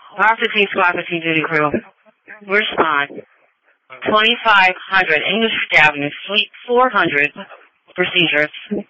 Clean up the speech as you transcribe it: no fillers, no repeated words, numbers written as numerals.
Officer Team Squad for Team Duty Crew. Respond. 2500 English Street Avenue, Suite 400. Procedures.